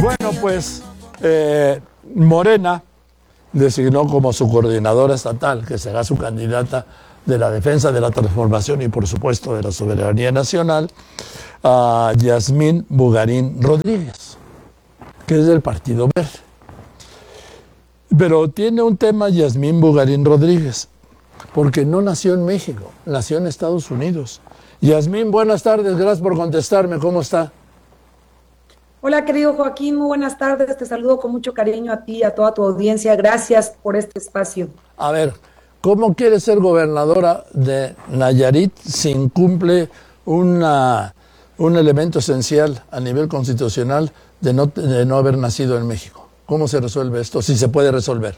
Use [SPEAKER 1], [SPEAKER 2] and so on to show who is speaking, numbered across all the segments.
[SPEAKER 1] Bueno, pues Morena designó como su coordinadora estatal, que será su candidata de la defensa de la transformación y por supuesto de la soberanía nacional, a Yasmín Bugarín Rodríguez, que es del Partido Verde. Pero tiene un tema Yasmín Bugarín Rodríguez, porque no nació en México, nació en Estados Unidos. Yasmín, buenas tardes, gracias por contestarme, ¿cómo está?
[SPEAKER 2] Hola, querido Joaquín, muy buenas tardes, te saludo con mucho cariño a ti y a toda tu audiencia, gracias por este espacio.
[SPEAKER 1] A ver, ¿cómo quiere ser gobernadora de Nayarit si incumple un elemento esencial a nivel constitucional de no haber nacido en México? ¿Cómo se resuelve esto, si se puede resolver?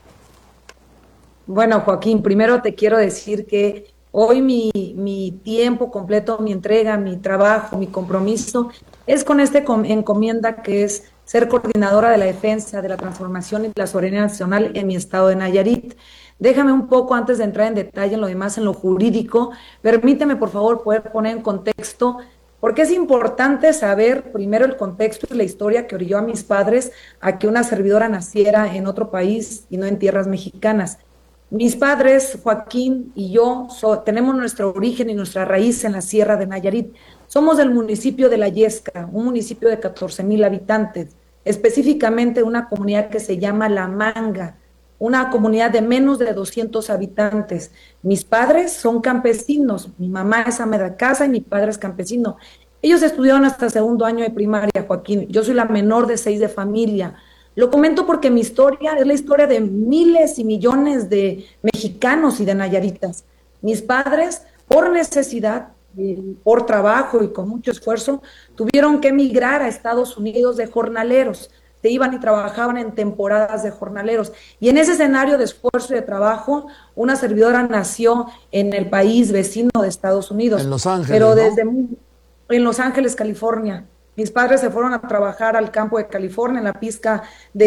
[SPEAKER 2] Bueno, Joaquín, primero te quiero decir que hoy mi tiempo completo, mi entrega, mi trabajo, mi compromiso es con esta encomienda que es ser coordinadora de la defensa, de la transformación y de la soberanía nacional en mi estado de Nayarit. Déjame un poco, antes de entrar en detalle en lo demás, en lo jurídico, permíteme por favor poder poner en contexto, porque es importante saber primero el contexto y la historia que orilló a mis padres a que una servidora naciera en otro país y no en tierras mexicanas. Mis padres, Joaquín y yo, tenemos nuestro origen y nuestra raíz en la Sierra de Nayarit. Somos del municipio de La Yesca, un municipio de 14,000 habitantes, específicamente una comunidad que se llama La Manga, una comunidad de menos de 200 habitantes. Mis padres son campesinos, mi mamá es ama de casa y mi padre es campesino. Ellos estudiaron hasta segundo año de primaria, Joaquín. Yo soy la menor de 6 de familia. Lo comento porque mi historia es la historia de miles y millones de mexicanos y de nayaritas. Mis padres, por necesidad, por trabajo y con mucho esfuerzo, tuvieron que emigrar a Estados Unidos de jornaleros. Se iban y trabajaban en temporadas de jornaleros. Y en ese escenario de esfuerzo y de trabajo, una servidora nació en el país vecino de Estados Unidos.
[SPEAKER 1] En Los Ángeles,
[SPEAKER 2] pero
[SPEAKER 1] ¿no?
[SPEAKER 2] En Los Ángeles, California. Mis padres se fueron a trabajar al campo de California, en la pizca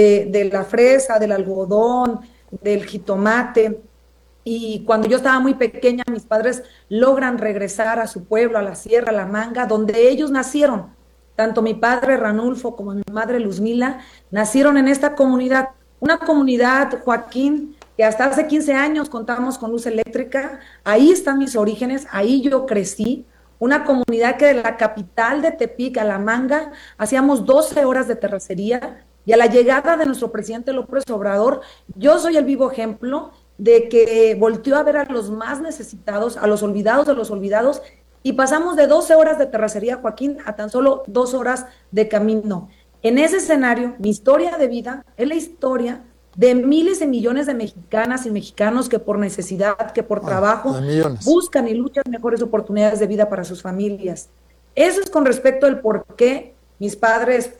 [SPEAKER 2] de la fresa, del algodón, del jitomate. Y cuando yo estaba muy pequeña, mis padres logran regresar a su pueblo, a la Sierra, a La Manga, donde ellos nacieron. Tanto mi padre Ranulfo como mi madre Luzmila nacieron en esta comunidad. Una comunidad, Joaquín, que hasta hace 15 años contamos con luz eléctrica. Ahí están mis orígenes, ahí yo crecí. Una comunidad que de la capital de Tepic a La Manga hacíamos 12 horas de terracería, y a la llegada de nuestro presidente López Obrador, yo soy el vivo ejemplo de que volteó a ver a los más necesitados, a los olvidados de los olvidados, y pasamos de 12 horas de terracería, Joaquín, a tan solo 2 horas de camino. En ese escenario, mi historia de vida es la historia de miles de millones de mexicanas y mexicanos que por necesidad, que por trabajo, buscan y luchan mejores oportunidades de vida para sus familias. Eso es con respecto al por qué mis padres,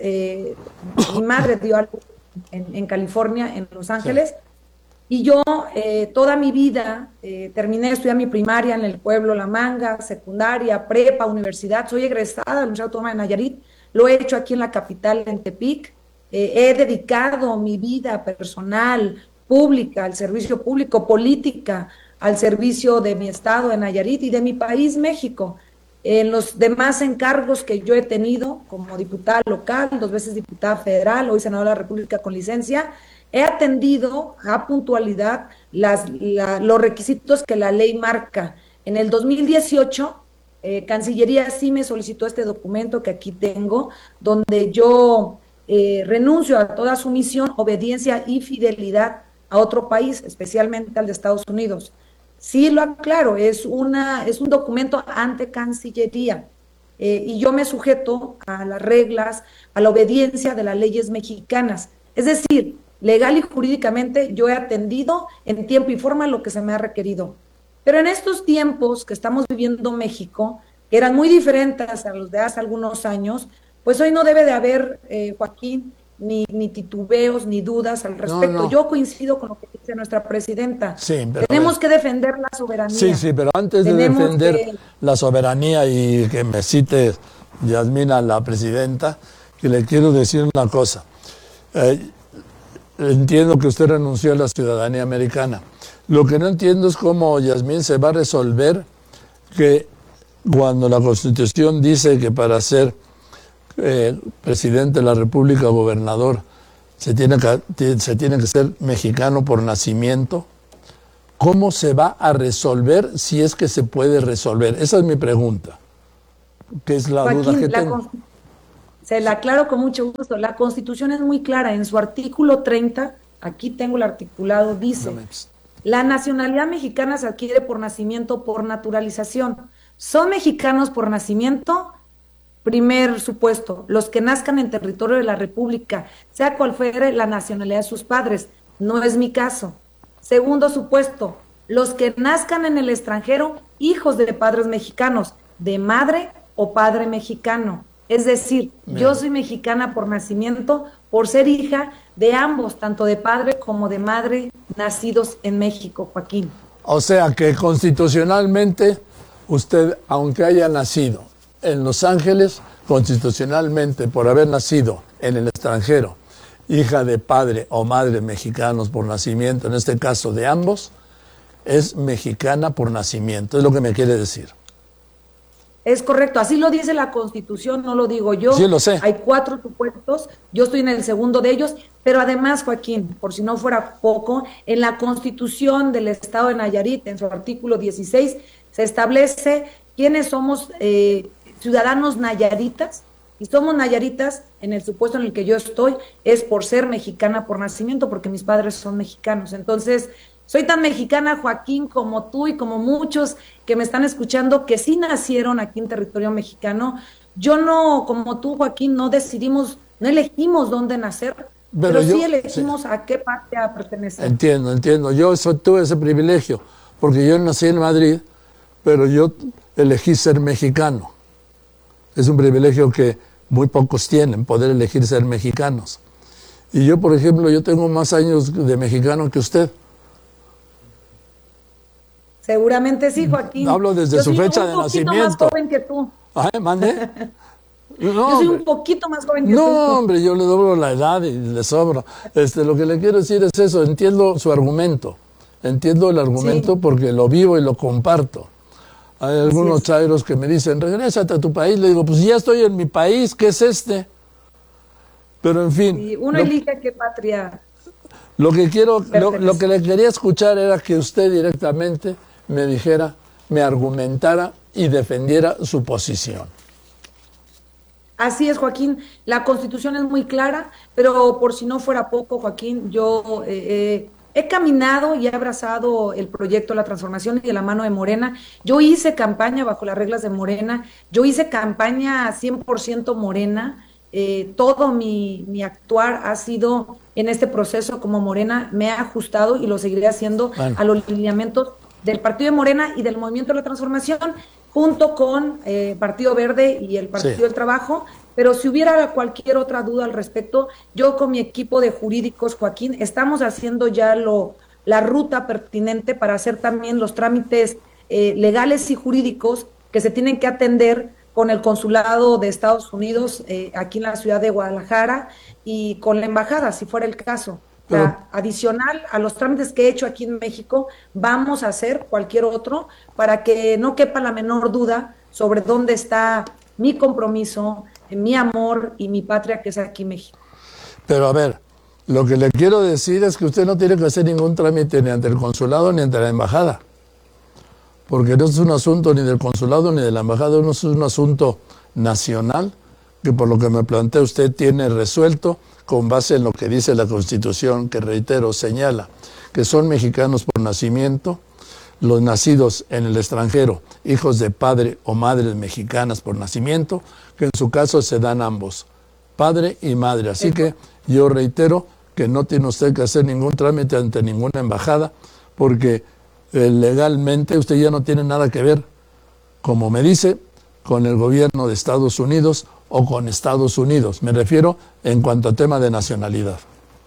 [SPEAKER 2] mi madre dio algo en California, en Los Ángeles, y yo toda mi vida terminé de estudiar mi primaria en el pueblo La Manga, secundaria, prepa, universidad. Soy egresada de la Universidad Autónoma de Nayarit, lo he hecho aquí en la capital, en Tepic. He dedicado mi vida personal, pública, al servicio público, política, al servicio de mi estado de Nayarit y de mi país, México. En los demás encargos que yo he tenido como diputada local, 2 veces diputada federal, hoy senadora de la República con licencia, he atendido a puntualidad los requisitos que la ley marca. En el 2018, Cancillería sí me solicitó este documento que aquí tengo, donde yo renuncio a toda sumisión, obediencia y fidelidad a otro país, especialmente al de Estados Unidos. Sí lo aclaro, es un documento ante Cancillería, y yo me sujeto a las reglas, a la obediencia de las leyes mexicanas. Es decir, legal y jurídicamente yo he atendido en tiempo y forma lo que se me ha requerido. Pero en estos tiempos que estamos viviendo México, que eran muy diferentes a los de hace algunos años, pues hoy no debe de haber, Joaquín, ni titubeos, ni dudas al respecto. No. Yo coincido con lo que dice nuestra presidenta.
[SPEAKER 1] Sí, pero
[SPEAKER 2] tenemos que defender la soberanía.
[SPEAKER 1] Sí, pero antes de defender la soberanía y que me cite Yasmín a la presidenta, que le quiero decir una cosa. Entiendo que usted renunció a la ciudadanía americana. Lo que no entiendo es cómo Yasmín se va a resolver que cuando la Constitución dice que para ser presidente de la República, gobernador, se tiene que ser mexicano por nacimiento. ¿Cómo se va a resolver si es que se puede resolver? Esa es mi pregunta, que es la
[SPEAKER 2] Joaquín,
[SPEAKER 1] duda que tengo.
[SPEAKER 2] Se la aclaro con mucho gusto. La Constitución es muy clara. En su artículo 30, aquí tengo el articulado, dice: la nacionalidad mexicana se adquiere por nacimiento o por naturalización. Son mexicanos por nacimiento. Primer supuesto, los que nazcan en territorio de la República, sea cual fuere la nacionalidad de sus padres. No es mi caso. Segundo supuesto, los que nazcan en el extranjero, hijos de padres mexicanos, de madre o padre mexicano. Es decir, yo soy mexicana por nacimiento, por ser hija de ambos, tanto de padre como de madre, nacidos en México, Joaquín.
[SPEAKER 1] O sea que constitucionalmente usted, aunque haya nacido en Los Ángeles, constitucionalmente, por haber nacido en el extranjero, hija de padre o madre mexicanos por nacimiento, en este caso de ambos, es mexicana por nacimiento, es lo que me quiere decir.
[SPEAKER 2] Es correcto, así lo dice la Constitución, no lo digo yo.
[SPEAKER 1] Sí, lo sé.
[SPEAKER 2] Hay 4 supuestos, yo estoy en el segundo de ellos, pero además, Joaquín, por si no fuera poco, en la Constitución del Estado de Nayarit, en su artículo 16, se establece quiénes somos ciudadanos nayaritas, y somos nayaritas, en el supuesto en el que yo estoy, es por ser mexicana por nacimiento, porque mis padres son mexicanos. Entonces, soy tan mexicana, Joaquín, como tú y como muchos que me están escuchando, que sí nacieron aquí en territorio mexicano. Yo no, como tú, Joaquín, no elegimos dónde nacer, pero sí elegimos a qué patria pertenecer.
[SPEAKER 1] Entiendo. Yo tuve ese privilegio, porque yo nací en Madrid, pero yo elegí ser mexicano. Es un privilegio que muy pocos tienen, poder elegir ser mexicanos. Y yo, por ejemplo, yo tengo más años de mexicano que usted.
[SPEAKER 2] Seguramente sí, Joaquín.
[SPEAKER 1] Hablo desde su fecha de nacimiento. Yo soy un poquito
[SPEAKER 2] más joven que tú.
[SPEAKER 1] ¿Mande? No,
[SPEAKER 2] yo soy un poquito más joven que tú.
[SPEAKER 1] No, hombre, yo le doblo la edad y le sobro. Lo que le quiero decir es eso, entiendo su argumento. Entiendo el argumento porque lo vivo y lo comparto. Hay algunos chairos que me dicen, regrésate a tu país. Le digo, pues ya estoy en mi país, ¿qué es este? Pero en fin.
[SPEAKER 2] Sí, uno elige a qué patria.
[SPEAKER 1] Lo que le quería escuchar era que usted directamente me dijera, me argumentara y defendiera su posición.
[SPEAKER 2] Así es, Joaquín. La Constitución es muy clara, pero por si no fuera poco, Joaquín, yo he caminado y he abrazado el proyecto de la transformación y de la mano de Morena. Yo hice campaña bajo las reglas de Morena, yo hice campaña 100% Morena. Todo mi actuar ha sido en este proceso como Morena, me he ajustado y lo seguiré haciendo a los lineamientos del Partido de Morena y del Movimiento de la Transformación, junto con Partido Verde y el Partido del Trabajo. Pero si hubiera cualquier otra duda al respecto, yo con mi equipo de jurídicos, Joaquín, estamos haciendo ya la ruta pertinente para hacer también los trámites legales y jurídicos que se tienen que atender con el Consulado de Estados Unidos aquí en la ciudad de Guadalajara y con la embajada, si fuera el caso. Adicional a los trámites que he hecho aquí en México, vamos a hacer cualquier otro para que no quepa la menor duda sobre dónde está mi compromiso, mi amor y mi patria, que es aquí México.
[SPEAKER 1] Pero a ver, lo que le quiero decir es que usted no tiene que hacer ningún trámite ni ante el consulado ni ante la embajada, porque no es un asunto ni del consulado ni de la embajada, no es un asunto nacional que, por lo que me plantea usted, tiene resuelto con base en lo que dice la Constitución, que, reitero, señala que son mexicanos por nacimiento, los nacidos en el extranjero, hijos de padre o madres mexicanas por nacimiento, que en su caso se dan ambos, padre y madre. Así que yo reitero que no tiene usted que hacer ningún trámite ante ninguna embajada, porque legalmente usted ya no tiene nada que ver, como me dice, con el gobierno de Estados Unidos o con Estados Unidos. Me refiero en cuanto a tema de nacionalidad.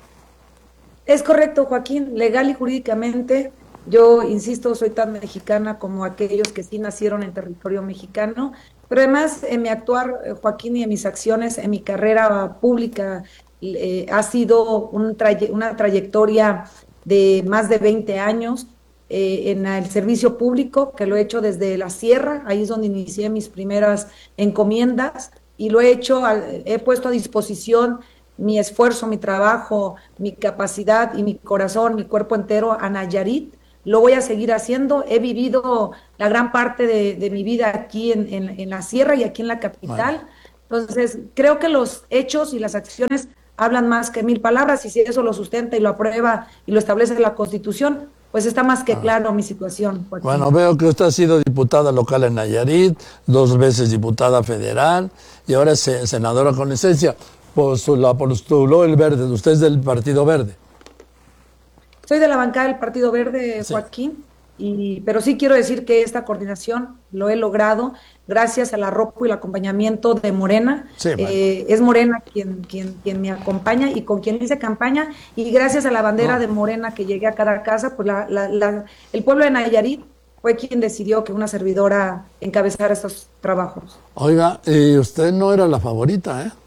[SPEAKER 2] Es correcto, Joaquín, legal y jurídicamente. Yo, insisto, soy tan mexicana como aquellos que sí nacieron en territorio mexicano, pero además en mi actuar, Joaquín, y en mis acciones, en mi carrera pública, ha sido una trayectoria de más de 20 años en el servicio público, que lo he hecho desde la sierra, ahí es donde inicié mis primeras encomiendas, y lo he hecho, he puesto a disposición mi esfuerzo, mi trabajo, mi capacidad y mi corazón, mi cuerpo entero a Nayarit. Lo voy a seguir haciendo. He vivido la gran parte de mi vida aquí en la sierra y aquí en la capital. Bueno. Entonces, creo que los hechos y las acciones hablan más que 1000 palabras, y si eso lo sustenta y lo aprueba y lo establece la Constitución, pues está más que claro mi situación, Joaquín.
[SPEAKER 1] Bueno, veo que usted ha sido diputada local en Nayarit, 2 veces diputada federal y ahora es senadora con licencia. Pues la postuló el Verde, usted es del Partido Verde.
[SPEAKER 2] Soy de la bancada del Partido Verde, Joaquín, pero sí quiero decir que esta coordinación lo he logrado gracias al arropo y el acompañamiento de Morena. Sí, es Morena quien me acompaña y con quien hice campaña, y gracias a la bandera de Morena que llegué a cada casa, pues el pueblo de Nayarit fue quien decidió que una servidora encabezara estos trabajos.
[SPEAKER 1] Oiga, y usted no era la favorita, ¿eh?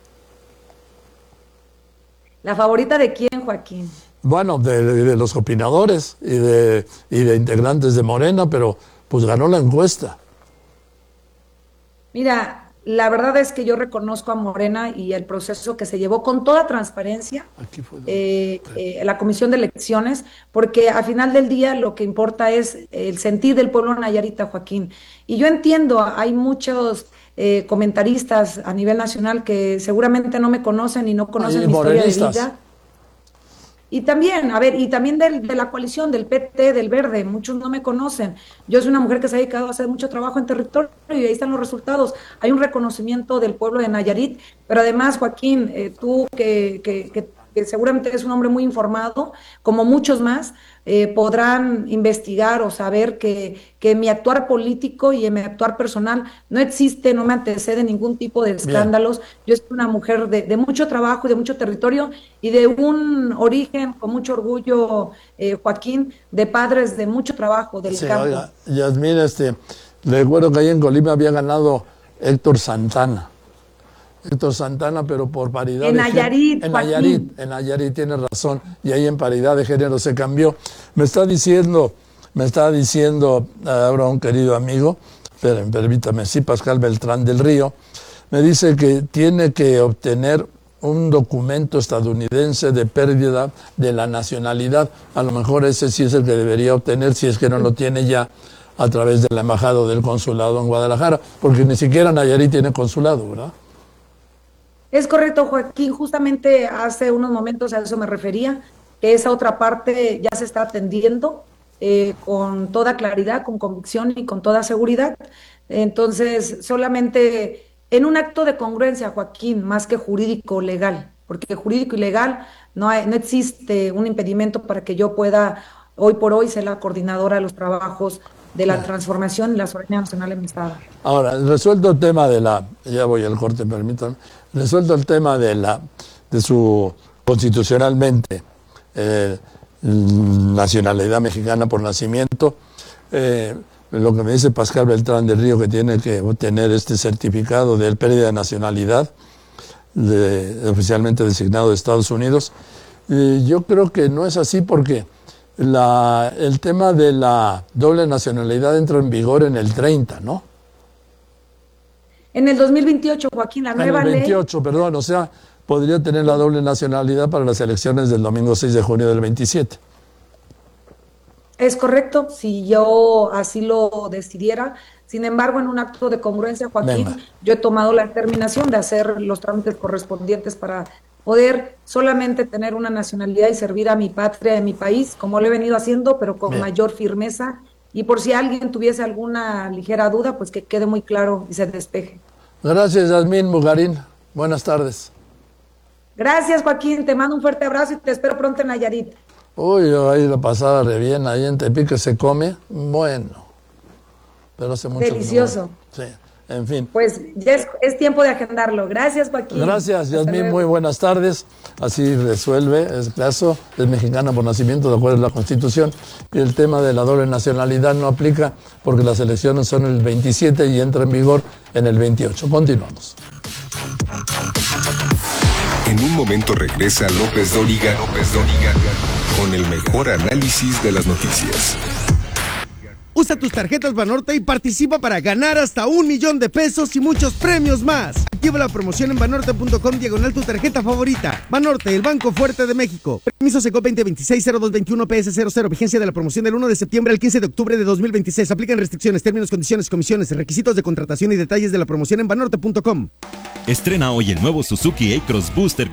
[SPEAKER 2] ¿La favorita de quién, Joaquín?
[SPEAKER 1] Bueno, de los opinadores y de integrantes de Morena, pero pues ganó la encuesta.
[SPEAKER 2] Mira, la verdad es que yo reconozco a Morena y el proceso que se llevó con toda transparencia, la Comisión de Elecciones, porque al final del día lo que importa es el sentir del pueblo nayarita, Joaquín. Y yo entiendo, hay muchos comentaristas a nivel nacional que seguramente no me conocen y no conocen mi historia de vida. Y también, y también de la coalición, del PT, del Verde, muchos no me conocen. Yo soy una mujer que se ha dedicado a hacer mucho trabajo en territorio y ahí están los resultados. Hay un reconocimiento del pueblo de Nayarit, pero además, Joaquín, tú que seguramente eres un hombre muy informado, como muchos más, podrán investigar o saber que mi actuar político y en mi actuar personal no existe, no me antecede ningún tipo de escándalos. Bien. Yo soy una mujer de mucho trabajo y de mucho territorio y de un origen con mucho orgullo, Joaquín, de padres de mucho trabajo del campo.
[SPEAKER 1] Oiga, Yasmín, recuerdo que ahí en Colima había ganado Héctor Santana, pero por paridad
[SPEAKER 2] en Nayarit,
[SPEAKER 1] en Nayarit tiene razón, y ahí en paridad de género se cambió. Me está diciendo ahora un querido amigo, permítame, Pascal Beltrán del Río, me dice que tiene que obtener un documento estadounidense de pérdida de la nacionalidad. A lo mejor ese sí es el que debería obtener, si es que no lo tiene ya, a través de la embajada o del consulado en Guadalajara, porque ni siquiera Nayarit tiene consulado, ¿verdad?
[SPEAKER 2] Es correcto, Joaquín, justamente hace unos momentos a eso me refería, que esa otra parte ya se está atendiendo con toda claridad, con convicción y con toda seguridad. Entonces, solamente en un acto de congruencia, Joaquín, más que jurídico legal, porque jurídico y legal no existe un impedimento para que yo pueda hoy por hoy ser la coordinadora de los trabajos de la transformación y la soberanía nacional en mi estado.
[SPEAKER 1] Ahora, resuelto el tema ya voy al corte, permítanme, resuelto el tema de su constitucionalmente nacionalidad mexicana por nacimiento, lo que me dice Pascal Beltrán del Río, que tiene que obtener este certificado de pérdida de nacionalidad oficialmente designado de Estados Unidos, yo creo que no es así, porque el tema de la doble nacionalidad entró en vigor en el 30, ¿no?
[SPEAKER 2] En el 2028, Joaquín, la nueva ley. En el
[SPEAKER 1] 28, perdón, o sea, podría tener la doble nacionalidad para las elecciones del domingo 6 de junio del 27.
[SPEAKER 2] Es correcto, si yo así lo decidiera. Sin embargo, en un acto de congruencia, Joaquín, yo he tomado la determinación de hacer los trámites correspondientes para poder solamente tener una nacionalidad y servir a mi patria, a mi país, como lo he venido haciendo, pero con mayor firmeza. Y por si alguien tuviese alguna ligera duda, pues que quede muy claro y se despeje.
[SPEAKER 1] Gracias, Yasmín Mugarín. Buenas tardes.
[SPEAKER 2] Gracias, Joaquín. Te mando un fuerte abrazo y te espero pronto en Nayarit.
[SPEAKER 1] Uy, ahí la pasada re bien, ahí en Tepic que se come, bueno, pero hace mucho.
[SPEAKER 2] Delicioso.
[SPEAKER 1] Sí, en fin.
[SPEAKER 2] Pues ya es tiempo de agendarlo. Gracias, Joaquín.
[SPEAKER 1] Gracias, Yasmín, muy buenas tardes. Así resuelve el caso, es mexicana por nacimiento, de acuerdo a la Constitución, y el tema de la doble nacionalidad no aplica porque las elecciones son el 27 y entra en vigor en el 28. Continuamos.
[SPEAKER 3] En un momento regresa López Dóriga con el mejor análisis de las noticias.
[SPEAKER 4] Usa tus tarjetas Banorte y participa para ganar hasta $1,000,000 y muchos premios más. Aquí Activa la promoción en banorte.com /tu tarjeta favorita. Banorte, el banco fuerte de México. Permiso Secop 2026-0221 PS00. Vigencia de la promoción del 1 de septiembre al 15 de octubre de 2026. Aplican restricciones, términos, condiciones, comisiones, requisitos de contratación y detalles de la promoción en banorte.com.
[SPEAKER 5] Estrena hoy el nuevo Suzuki A-Cross Booster